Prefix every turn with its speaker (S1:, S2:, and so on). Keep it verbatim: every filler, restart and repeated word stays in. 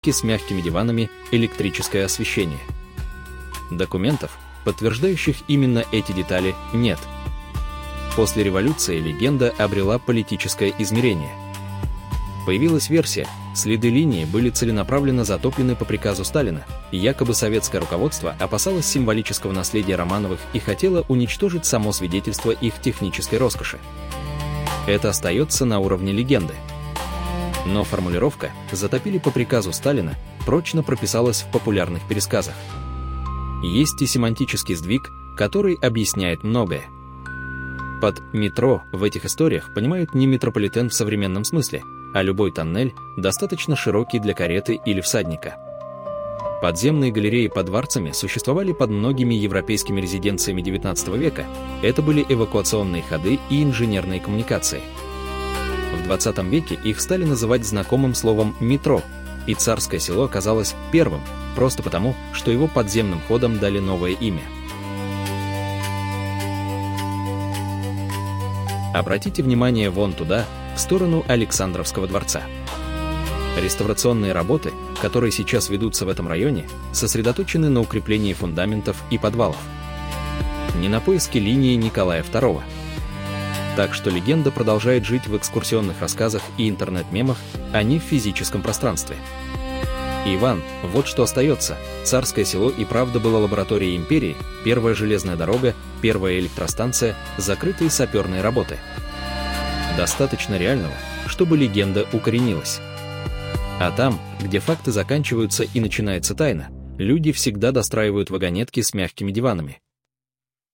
S1: с мягкими диванами, электрическое освещение. Документов, подтверждающих именно эти детали, нет. После революции легенда обрела политическое измерение. Появилась версия, следы линии были целенаправленно затоплены по приказу Сталина, и якобы советское руководство опасалось символического наследия Романовых и хотело уничтожить само свидетельство их технической роскоши. Это остается на уровне легенды. Но формулировка «затопили по приказу Сталина» прочно прописалась в популярных пересказах. Есть и семантический сдвиг, который объясняет многое. Под «метро» в этих историях понимают не метрополитен в современном смысле, а любой тоннель, достаточно широкий для кареты или всадника. Подземные галереи под дворцами существовали под многими европейскими резиденциями девятнадцатого века. Это были эвакуационные ходы и инженерные коммуникации. В двадцатом веке их стали называть знакомым словом «метро», и Царское Село оказалось первым, просто потому, что его подземным ходам дали новое имя. Обратите внимание вон туда, в сторону Александровского дворца. Реставрационные работы, которые сейчас ведутся в этом районе, сосредоточены на укреплении фундаментов и подвалов. Не на поиске линии Николая второго. Так что легенда продолжает жить в экскурсионных рассказах и интернет-мемах, а не в физическом пространстве. Иван, вот что остается. Царское Село и правда было лабораторией империи, первая железная дорога, первая электростанция, закрытые саперные работы. Достаточно реального, чтобы легенда укоренилась. А там, где факты заканчиваются и начинается тайна, люди всегда достраивают вагонетки с мягкими диванами.